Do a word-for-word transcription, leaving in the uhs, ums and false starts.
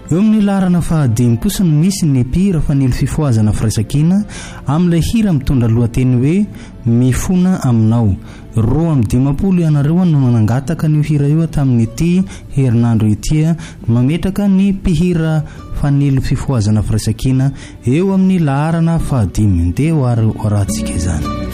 eo amin'ny larana fahadimy kosa no misy ny mpihira fanilo fifoazana firaisan-kina amin'ilay hira mitondra lohateny hoe mifona aminao. roa amin'ny dimampolo ianareo no nanangataka ny hira io tamin'ity herinandro ity, mametraka ny mpihira fanilo fifoazana firaisan-kina eo amin'ny larana fahadimy. Ndeha ho arahantsika izany.